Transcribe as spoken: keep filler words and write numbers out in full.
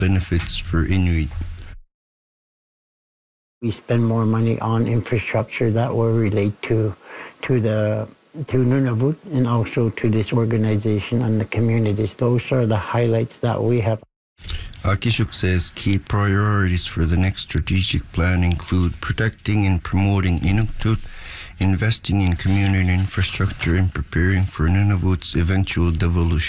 benefits for Inuit. We spend more money on infrastructure that will relate to to the to Nunavut and also to this organization and the communities. Those are the highlights that we have. Akishuk says key priorities for the next strategic plan include protecting and promoting Inuktitut, investing in community infrastructure, and preparing for Nunavut's eventual devolution.